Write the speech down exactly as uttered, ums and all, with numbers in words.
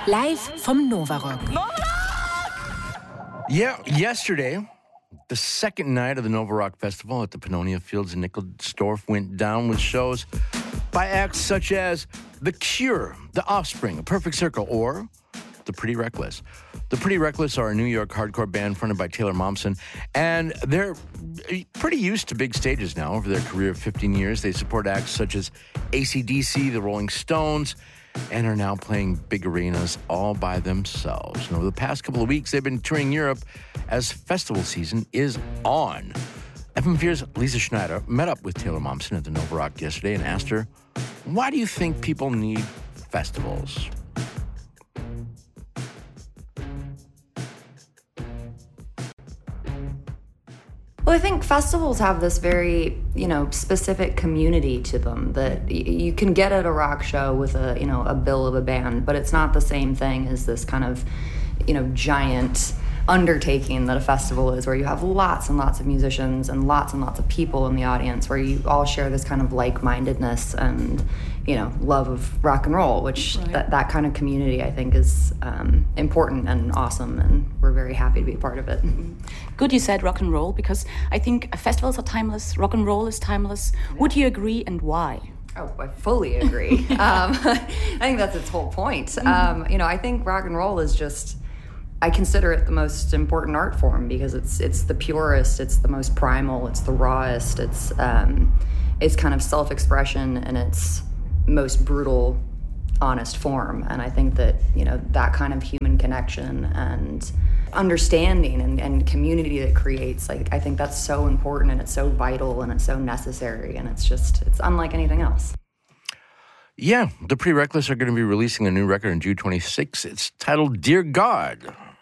Live from Nova Rock. Yeah, yesterday, the second night of the Nova Rock Festival at the Pannonia Fields in Nickelsdorf went down with shows by acts such as The Cure, The Offspring, A Perfect Circle, or The Pretty Reckless. The Pretty Reckless are a New York hardcore band fronted by Taylor Momsen, and they're pretty used to big stages now. Over their career of fifteen years, they support acts such as A C D C, The Rolling Stones, and are now playing big arenas all by themselves. And over the past couple of weeks, they've been touring Europe as festival season is on. F M Fear's Lisa Schneider met up with Taylor Momsen at the Nova Rock yesterday and asked her, why do you think people need festivals? Well, I think festivals have this very, you know, specific community to them that y- you can get at a rock show with a, you know, a bill of a band, but it's not the same thing as this kind of, you know, giant undertaking that a festival is, where you have lots and lots of musicians and lots and lots of people in the audience, where you all share this kind of like-mindedness and, you know, love of rock and roll, which right. that, that kind of community, I think, is um, important and awesome, and we're very happy to be a part of it. Good you said rock and roll, because I think festivals are timeless, rock and roll is timeless. Yeah. Would you agree, and why? Oh, I fully agree. um, I think that's its whole point. Mm-hmm. Um, you know, I think rock and roll is just, I consider it the most important art form because it's it's the purest, it's the most primal, it's the rawest, it's um, it's kind of self-expression in its most brutal, honest form. And I think that, you know, that kind of human connection and understanding and, and community that creates, like, I think that's so important, and it's so vital, and it's so necessary, and it's just, it's unlike anything else. Yeah, the Pretty Reckless are going to be releasing a new record on June twenty-sixth. It's titled Dear God.